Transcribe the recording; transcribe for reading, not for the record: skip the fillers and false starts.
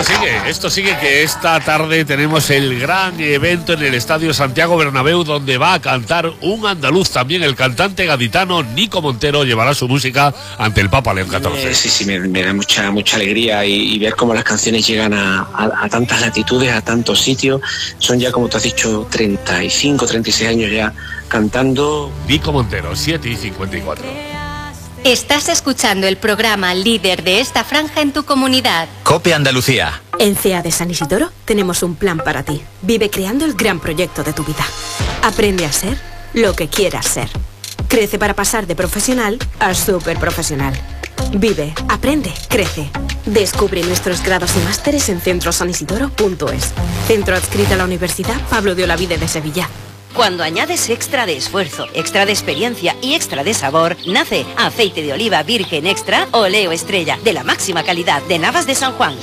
Esto sigue que esta tarde tenemos el gran evento en el Estadio Santiago Bernabéu, donde va a cantar un andaluz también. El cantante gaditano Nico Montero llevará su música ante el Papa León XIV. Sí, me da mucha alegría y ver cómo las canciones llegan a tantas latitudes, a tantos sitios. Son ya, como tú has dicho, 35, 36 años ya cantando. Nico Montero, 7:54. Estás escuchando el programa líder de esta franja en tu comunidad. COPE Andalucía. En CEA de San Isidoro tenemos un plan para ti. Vive creando el gran proyecto de tu vida. Aprende a ser lo que quieras ser. Crece para pasar de profesional a superprofesional. Vive, aprende, crece. Descubre nuestros grados y másteres en centrosanisidoro.es. Centro adscrito a la Universidad Pablo de Olavide de Sevilla. Cuando añades extra de esfuerzo, extra de experiencia y extra de sabor, nace aceite de oliva virgen extra Oleo Estrella, de la máxima calidad de Navas de San Juan.